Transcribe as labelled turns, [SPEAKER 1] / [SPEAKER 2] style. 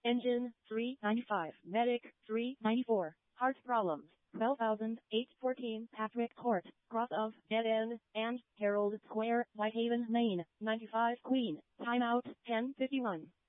[SPEAKER 1] Engine, 395. Medic, 394. Heart problems, 12,000, 814 Patrick Court, Cross of Dead End, and Herald Square, Whitehaven, Maine, 95 Queen. Timeout, 10:51.